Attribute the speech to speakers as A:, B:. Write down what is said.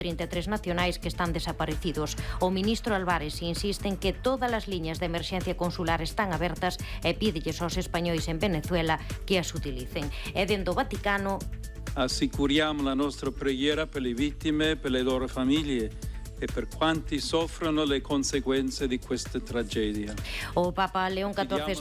A: 33 nacionais que están desaparecidos. O ministro Álvarez insiste en que todas as liñas de emerxencia consular están abertas e pídelles aos españois en Venezuela que as utilicen. E dentro do Vaticano
B: assicuriamo la nostra preghiera per le vittime, per le loro famiglie e per quanti soffrono le conseguenze di questa tragedia.
A: O Papa León XIV